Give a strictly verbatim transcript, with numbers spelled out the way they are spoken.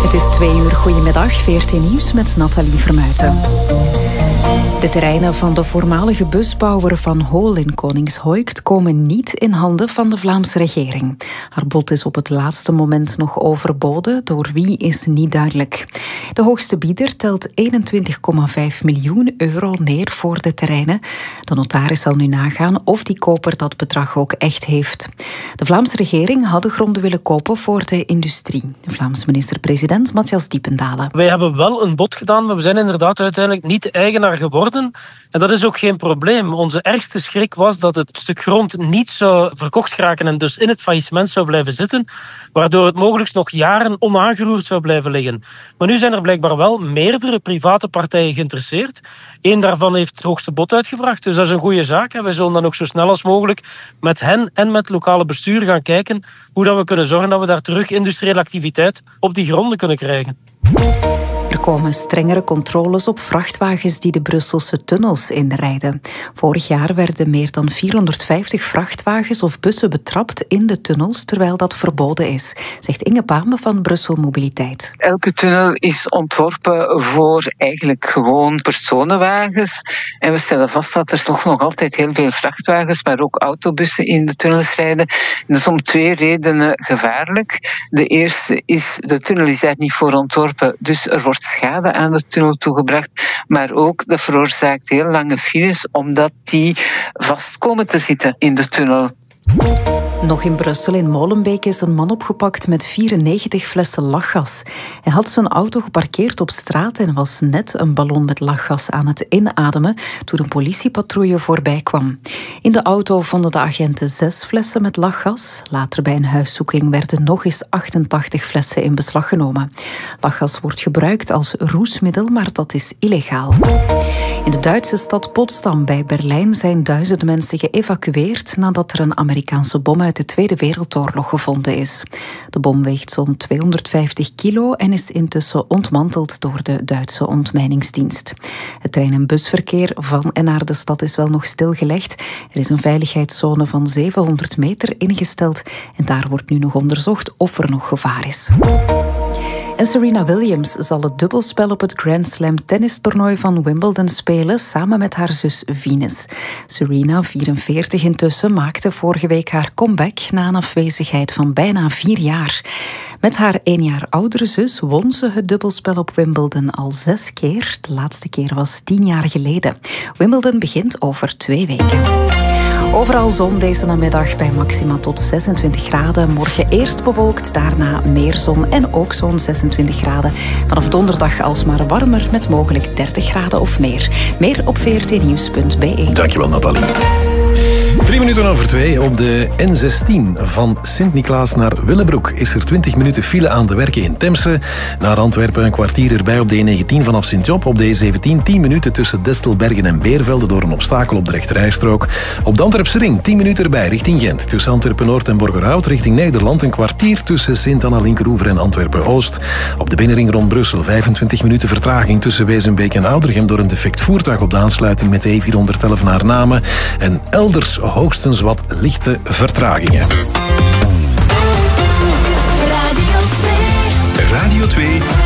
Het is twee uur. Goedemiddag, V R T Nieuws met Nathalie Vermuijten. De terreinen van de voormalige busbouwer Van Hool in Koningshoekt komen niet in handen van de Vlaamse regering. Haar bod is op het laatste moment nog overboden, door wie is niet duidelijk. De hoogste bieder telt eenentwintig komma vijf miljoen euro neer voor de terreinen. De notaris zal nu nagaan of die koper dat bedrag ook echt heeft. De Vlaamse regering had de gronden willen kopen voor de industrie. De Vlaamse minister-president Matthias Diependalen. Wij hebben wel een bod gedaan, maar we zijn inderdaad uiteindelijk niet eigenaar geworden. En dat is ook geen probleem. Onze ergste schrik was dat het stuk grond niet zou verkocht geraken en dus in het faillissement zou blijven zitten, waardoor het mogelijk nog jaren onaangeroerd zou blijven liggen. Maar nu zijn er blijkbaar wel meerdere private partijen geïnteresseerd. Eén daarvan heeft het hoogste bod uitgebracht, dus dat is een goede zaak. En wij zullen dan ook zo snel als mogelijk met hen en met het lokale bestuur gaan kijken hoe dat we kunnen zorgen dat we daar terug industriële activiteit op die gronden kunnen krijgen. Er komen strengere controles op vrachtwagens die de Brusselse tunnels inrijden. Vorig jaar werden meer dan vierhonderdvijftig vrachtwagens of bussen betrapt in de tunnels, terwijl dat verboden is, zegt Inge Pame van Brussel Mobiliteit. Elke tunnel is ontworpen voor eigenlijk gewoon personenwagens. En we stellen vast dat er nog, nog altijd heel veel vrachtwagens, maar ook autobussen in de tunnels rijden. En dat is om twee redenen gevaarlijk. De eerste is, de tunnel is eigenlijk niet voor ontworpen, dus er wordt schade aan de tunnel toegebracht, maar ook dat veroorzaakt heel lange files omdat die vast komen te zitten in de tunnel. Nog in Brussel, in Molenbeek, is een man opgepakt met vierennegentig flessen lachgas. Hij had zijn auto geparkeerd op straat en was net een ballon met lachgas aan het inademen toen een politiepatrouille voorbij kwam. In de auto vonden de agenten zes flessen met lachgas. Later bij een huiszoeking werden nog eens achtentachtig flessen in beslag genomen. Lachgas wordt gebruikt als roesmiddel, maar dat is illegaal. In de Duitse stad Potsdam bij Berlijn zijn duizenden mensen geëvacueerd nadat er een Amerikaanse bom uit de Tweede Wereldoorlog gevonden is. De bom weegt zo'n tweehonderdvijftig kilo en is intussen ontmanteld door de Duitse ontmijningsdienst. Het trein- en busverkeer van en naar de stad is wel nog stilgelegd. Er is een veiligheidszone van zevenhonderd meter ingesteld en daar wordt nu nog onderzocht of er nog gevaar is. En Serena Williams zal het dubbelspel op het Grand Slam tennistoernooi van Wimbledon spelen samen met haar zus Venus. Serena, vierenveertig intussen, maakte vorige week haar comeback na een afwezigheid van bijna vier jaar. Met haar één jaar oudere zus won ze het dubbelspel op Wimbledon al zes keer. De laatste keer was tien jaar geleden. Wimbledon begint over twee weken. Overal zon deze namiddag bij maxima tot zesentwintig graden. Morgen eerst bewolkt, daarna meer zon en ook zo'n zesentwintig graden. Vanaf donderdag alsmaar warmer met mogelijk dertig graden of meer. Meer op v r t nieuws punt b e. Dankjewel, Nathalie. Drie minuten over twee. Op de N zestien van Sint-Niklaas naar Willebroek is er twintig minuten file aan de werken in Temse. Naar Antwerpen een kwartier erbij op de E negentien vanaf Sint-Job. Op de E zeventien tien minuten tussen Destelbergen en Beervelde door een obstakel op de rechterrijstrook. Op de Antwerpse ring tien minuten erbij richting Gent. Tussen Antwerpen-Noord en Borgerhout richting Nederland een kwartier tussen Sint-Anna-Linkeroever en Antwerpen-Oost. Op de binnenring rond Brussel vijfentwintig minuten vertraging tussen Wezenbeek en Oudergem door een defect voertuig op de aansluiting met de E vierhonderdelf naar Namen. En elders hoogstens wat lichte vertragingen. Radio twee. Radio twee.